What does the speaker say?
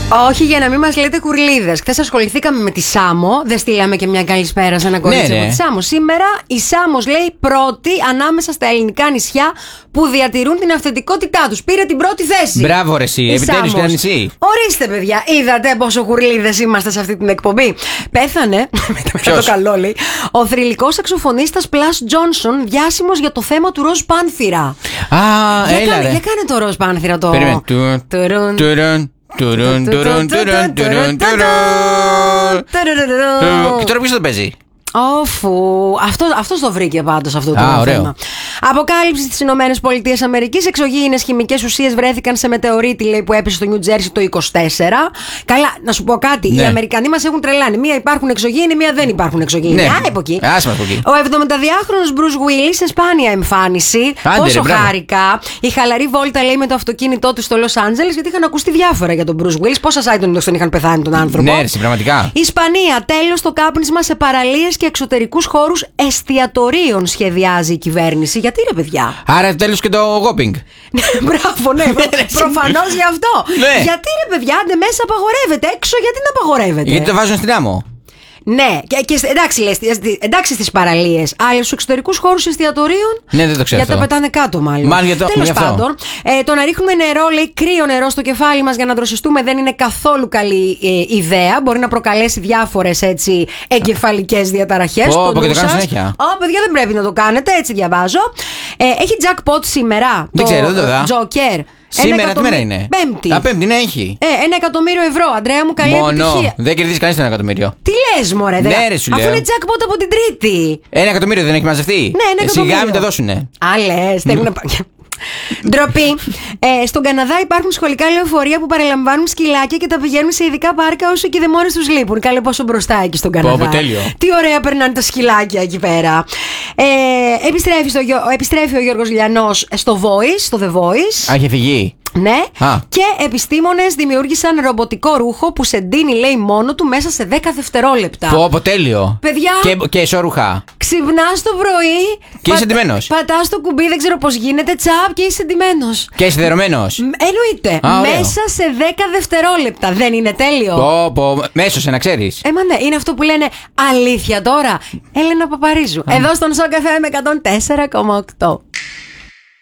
Όχι, για να μην μας λέτε κουρλίδες. Χθες ασχοληθήκαμε με τη Σάμο. Δεν στείλαμε και μια καλησπέρα σε ένα κορίτσι από τη Σάμο. Σήμερα η Σάμος λέει πρώτη ανάμεσα στα ελληνικά νησιά που διατηρούν την αυθεντικότητά τους. Πήρε την πρώτη θέση. Μπράβο, ρε, εσύ. Επιτέλους και ένα νησί. Ορίστε, παιδιά, είδατε πόσο κουρλίδες είμαστε σε αυτή την εκπομπή. Πέθανε. Μετά το καλό, λέει. Ο θρυλικός σαξοφωνίστας Πλας Τζόνσον, διάσημος για το θέμα του ροζ πάνθυρα. Α, έλα, ρε. Για κάνε το ροζ πάνθυρα το. Περίμενε. Και τώρα ποιος το παίζει? Όφου, αυτός το βρήκε πάντως αυτό το θέμα. Αποκάλυψη στις Ηνωμένες Πολιτείες Αμερικής. Εξωγήινες χημικές ουσίες βρέθηκαν σε μετεωρίτη, λέει, που έπεσε στο Νιου Τζέρσι το 24. Καλά, να σου πω κάτι. Ναι. Οι Αμερικανοί μας έχουν τρελάνει. Μία υπάρχουν εξωγήινοι, μία δεν υπάρχουν εξωγήινοι. Ναι. Από εκεί. Ο 72χρονος Bruce Willis σε σπάνια εμφάνιση. Άντε, πόσο ρε, χάρηκα. Η χαλαρή βόλτα, λέει, με το αυτοκίνητό του στο Los Angeles, γιατί είχαν ακουστεί διάφορα για τον Bruce Willis. Πόσα site τον είχαν πεθάνει τον άνθρωπο. Ναι, πραγματικά. Ισπανία, τέλος στο κάπνισμα σε παραλίες και εξωτερικούς χώρους εστιατορίων σχεδιάζει η κυβέρνηση. Γιατί, ρε παιδιά? Άρα τέλος και το γόπινγκ. Μπράβο, ναι. Προφανώς γι' αυτό. Ναι. Γιατί, ρε παιδιά, άντε μέσα απαγορεύεται. Έξω γιατί να απαγορεύεται? Γιατί το βάζουν στην άμμο. Ναι, και εντάξει, λες, εντάξει στις παραλίες, αλλά στους εξωτερικούς χώρους εστιατορίων. Ναι, δεν το ξέρω. Για τα πετάνε κάτω, μάλλον. Τέλος πάντων, το να ρίχνουμε νερό, λέει, κρύο νερό στο κεφάλι μας για να δροσιστούμε δεν είναι καθόλου καλή ιδέα. Μπορεί να προκαλέσει διάφορες έτσι εγκεφαλικές διαταραχές. Και το κάνω συνέχεια. Παιδιά, δεν πρέπει να το κάνετε, έτσι διαβάζω. Έχει jackpot σήμερα. Δεν ξέρω, δεν το δω. Joker. Σήμερα τι μέρα είναι? Πέμπτη. Πέμπτη, ναι, έχει. 1.000.000 ευρώ, Αντρέα μου, καλή επιτυχία. Δεν κερδίζει κανείς το 1 εκατομμύριο. Τι λες, μωρέ, ναι, ρε, σου αφού λέω. είναι jackpot από την Τρίτη. 1 εκατομμύριο δεν έχει μαζευτεί? Ναι, 1 εκατομμύριο. Σιγά μην το δώσουνε. Λες, θέλουν να πάνε. Ντροπή. Στον Καναδά υπάρχουν σχολικά λεωφορεία που παραλαμβάνουν σκυλάκια και τα πηγαίνουν σε ειδικά πάρκα όσο και οι δαιμόνες τους λείπουν. Καλέ, πόσο μπροστά εκεί στον Καναδά. Τέλειο. Τι ωραία περνάνε τα σκυλάκια εκεί πέρα. Επιστρέφει ο Γιώργος Λιανός στο The Voice. Έχει φυγεί. Ναι, και επιστήμονες δημιούργησαν ρομποτικό ρούχο που σε ντύνει, λέει, μόνο του μέσα σε 10 δευτερόλεπτα. Πω, τέλειο. Παιδιά, και ισόρουχα. ξυπνάς το πρωί και είσαι ντυμένος. Πατάς το κουμπί, δεν ξέρω πώς γίνεται, τσαπ, και είσαι ντυμένος. Και είσαι δεδομένος. Εννοείται. Μέσα σε 10 δευτερόλεπτα. Δεν είναι τέλειο? Μέσωσε, να ξέρεις. Μα ναι, είναι αυτό που λένε αλήθεια τώρα. Έλενα Παπαρίζου. Εδώ στον Σοκ FM 104,8.